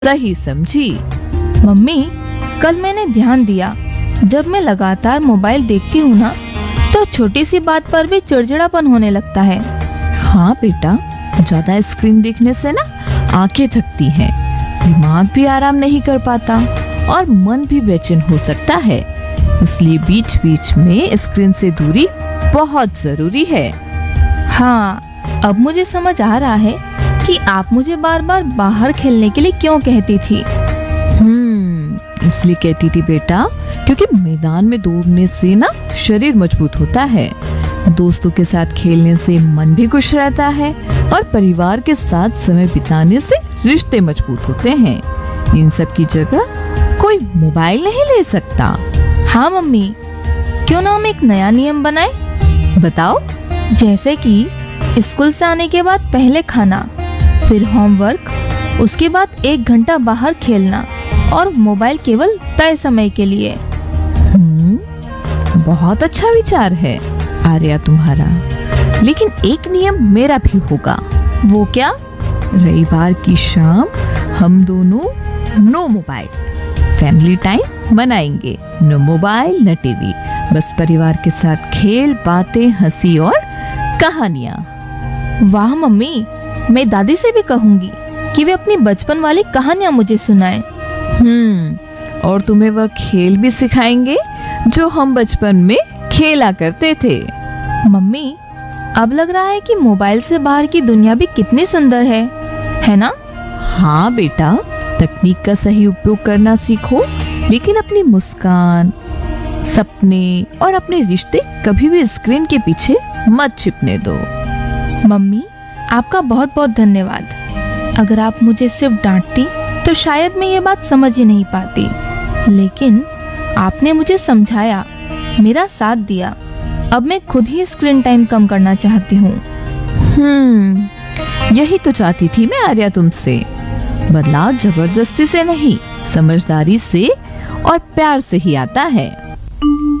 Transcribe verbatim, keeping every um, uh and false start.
सही समझी। मम्मी, कल मैंने ध्यान दिया, जब मैं लगातार मोबाइल देखती हूँ ना, तो छोटी सी बात पर भी चिड़चिड़ापन होने लगता है। हाँ बेटा, ज्यादा स्क्रीन देखने से ना आंखें थकती हैं, दिमाग भी आराम नहीं कर पाता और मन भी बेचैन हो सकता है। इसलिए बीच बीच में स्क्रीन से दूरी बहुत जरूरी है। हाँ, अब मुझे समझ आ रहा है कि आप मुझे बार बार बाहर खेलने के लिए क्यों कहती थी। हम्म, इसलिए कहती थी बेटा, क्योंकि मैदान में दौड़ने से ना शरीर मजबूत होता है, दोस्तों के साथ खेलने से मन भी खुश रहता है और परिवार के साथ समय बिताने से रिश्ते मजबूत होते हैं। इन सब की जगह कोई मोबाइल नहीं ले सकता। हाँ मम्मी, क्यों ना हम एक नया नियम बनाए? बताओ। जैसे कि स्कूल से आने के बाद पहले खाना, फिर होमवर्क, उसके बाद एक घंटा बाहर खेलना और मोबाइल केवल तय समय के लिए। हम्म, बहुत अच्छा विचार है आर्या तुम्हारा, लेकिन एक नियम मेरा भी होगा। वो क्या? रविवार की शाम हम दोनों नो मोबाइल फैमिली टाइम मनाएंगे। नो मोबाइल न टीवी, बस परिवार के साथ खेल, बातें, हंसी और कहानियाँ। वाह मम्मी, मैं दादी से भी कहूँगी कि वे अपनी बचपन वाली कहानियाँ मुझे सुनाएं। हम्म, और तुम्हें वह खेल भी सिखाएंगे जो हम बचपन में खेला करते थे। मम्मी, अब लग रहा है कि मोबाइल से बाहर की दुनिया भी कितनी सुंदर है, है ना? हाँ बेटा, तकनीक का सही उपयोग करना सीखो, लेकिन अपनी मुस्कान, सपने और अपने रिश्ते कभी भी स्क्रीन के पीछे मत छिपने दो। मम्मी, आपका बहुत बहुत धन्यवाद। अगर आप मुझे सिर्फ डांटती तो शायद मैं ये बात समझ ही नहीं पाती, लेकिन आपने मुझे समझाया, मेरा साथ दिया। अब मैं खुद ही स्क्रीन टाइम कम करना चाहती हूँ। हम्म, यही तो चाहती थी मैं आर्या तुमसे। बदलाव जबरदस्ती से नहीं, समझदारी से और प्यार से ही आता है।